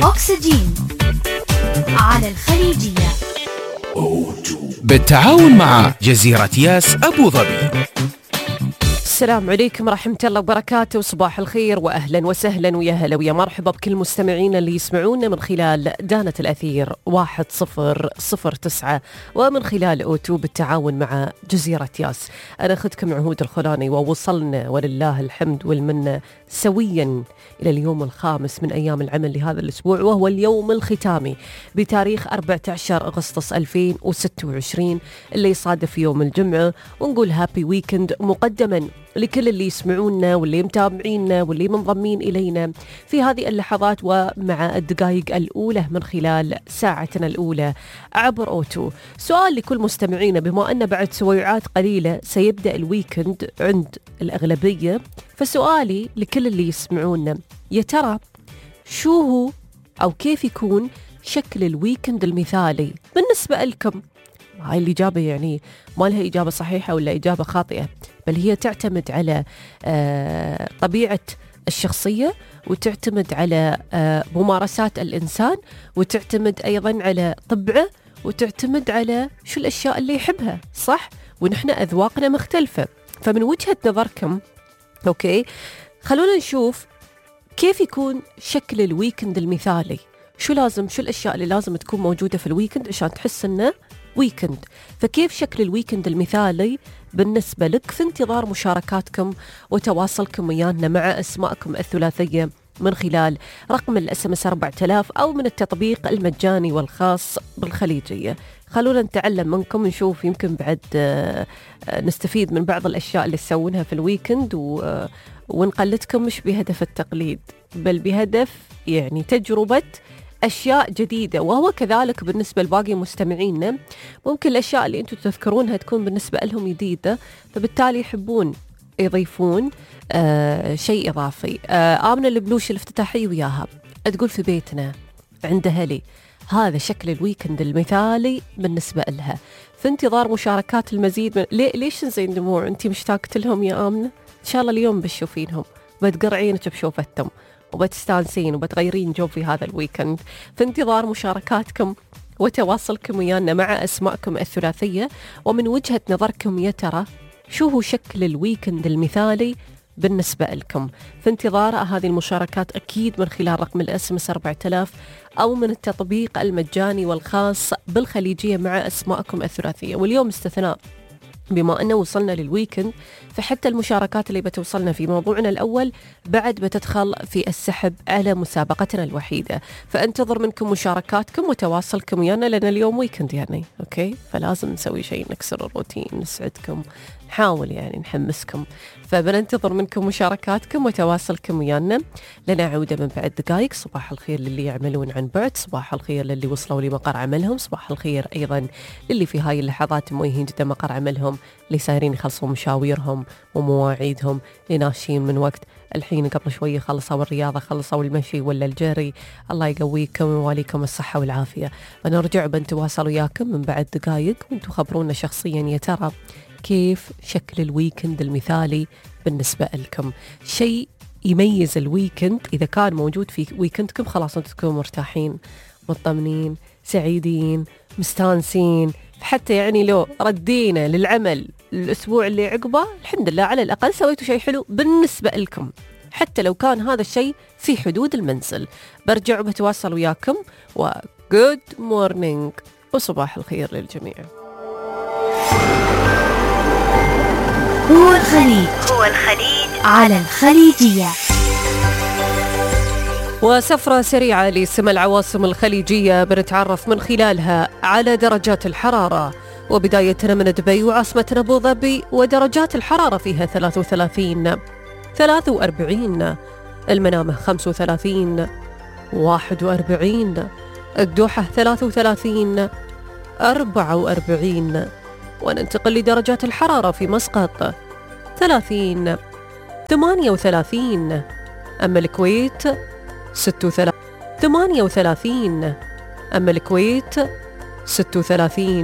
أكسجين على الخليجية بالتعاون مع جزيرة ياس أبو ظبي. السلام عليكم ورحمة الله وبركاته، صباح الخير وأهلا وسهلا ويا هلا ويا مرحبا بكل مستمعينا اللي يسمعونا من خلال دانة الأثير 1009 ومن خلال أوتو بالتعاون مع جزيرة ياس. أنا أخذكم عهود الخلاني ووصلنا ولله الحمد والمنة سويا إلى اليوم الخامس من أيام العمل لهذا الأسبوع، وهو اليوم الختامي بتاريخ 14 أغسطس 2026 اللي يصادف يوم الجمعة، ونقول هابي ويكند مقدما لكل اللي يسمعونا واللي متابعينا واللي منضمين إلينا في هذه اللحظات ومع الدقائق الأولى من خلال ساعتنا الأولى عبر أوتو. سؤال لكل مستمعينا، بما أن بعد سويعات قليلة سيبدأ الويكند عند الأغلبية، فسؤالي لكل اللي يسمعونا، يا ترى شو هو أو كيف يكون شكل الويكند المثالي بالنسبة لكم؟ هاي الإجابة يعني ما لها إجابة صحيحة ولا إجابة خاطئة، بل هي تعتمد على طبيعة الشخصية، وتعتمد على ممارسات الإنسان، وتعتمد أيضا على طبعه، وتعتمد على شو الأشياء اللي يحبها، صح؟ ونحن أذواقنا مختلفة. فمن وجهة نظركم أوكي، خلونا نشوف كيف يكون شكل الويكند المثالي. شو الأشياء اللي لازم تكون موجودة في الويكند عشان تحس إنه ويكند؟ فكيف شكل الويكند المثالي بالنسبة لك؟ في انتظار مشاركاتكم وتواصلكم ويانا مع أسماءكم الثلاثية من خلال رقم الSMS 4000 أو من التطبيق المجاني والخاص بالخليجية. خلونا نتعلم منكم، نشوف يمكن بعد نستفيد من بعض الأشياء اللي تسوونها في الويكند ونقلدكم، مش بهدف التقليد بل بهدف يعني تجربة أشياء جديدة. وهو كذلك بالنسبة لباقي مستمعينا، ممكن الأشياء اللي أنتم تذكرونها تكون بالنسبة لهم جديدة، فبالتالي يحبون يضيفون شيء إضافي. آمنة البلوش الافتتاحية وياها تقول في بيتنا عند أهلي، هذا شكل الويكند المثالي بالنسبة لها. في انتظار مشاركات المزيد من ليش نزين دموع؟ أنتي مشتاقة لهم يا آمنة؟ إن شاء الله اليوم بتشوفينهم، بتقرعينك بشوفتهم وبتستانسين وبتغيرين جو في هذا الويكند. في انتظار مشاركاتكم وتواصلكم ويانا مع أسماءكم الثلاثية، ومن وجهة نظركم يا ترى شو هو شكل الويكند المثالي بالنسبة لكم؟ في انتظار هذه المشاركات أكيد من خلال رقم الSMS 4000 أو من التطبيق المجاني والخاص بالخليجية مع أسماءكم الثلاثية. واليوم استثناء، بما أنه وصلنا للويكند، فحتى المشاركات اللي بتوصلنا في موضوعنا الأول بعد بتدخل في السحب على مسابقتنا الوحيدة. فانتظر منكم مشاركاتكم وتواصلكم ويانا، لأن اليوم ويكند يعني أوكي، فلازم نسوي شيء نكسر الروتين، نسعدكم، نحاول يعني نحمسكم. فبننتظر منكم مشاركاتكم وتواصلكم ويانا. لنا عودة من بعد دقائق. صباح الخير للي يعملون عن بعد، صباح الخير للي وصلوا لمقر عملهم، صباح الخير أيضا للي في هاي اللحظات موجهين جدا مقر عملهم، اللي سايرين يخلصوا مشاويرهم ومواعيدهم، اللي ناشين من وقت الحين قبل شوي خلصوا الرياضة، خلصوا المشي ولا الجري. الله يقويكم ويواليكم الصحة والعافية. بنرجع بنتواصل وياكم من بعد دقائق، وانتم خبرونا شخصيا يا ترى كيف شكل الويكند المثالي بالنسبة لكم. شيء يميز الويكند إذا كان موجود في ويكندكم، خلاص أنتم تكونوا مرتاحين مطمنين سعيدين مستانسين. حتى يعني لو ردينا للعمل الأسبوع اللي عقبه، الحمد لله على الأقل سويتوا شيء حلو بالنسبة لكم، حتى لو كان هذا الشيء في حدود المنزل. برجع وبتواصل وياكم، وجود مورنينج وصباح الخير للجميع. هو الخليج على الخليجية. وسفرة سريعة لسما العواصم الخليجية بنتعرف من خلالها على درجات الحرارة، وبدايتنا من دبي وعاصمتنا أبو ظبي، ودرجات الحرارة فيها 33 43، المنامة 35 41، الدوحة 33 44. وننتقل لدرجات الحرارة في مسقط 30 38، أما الكويت 36 38، أما الكويت 36.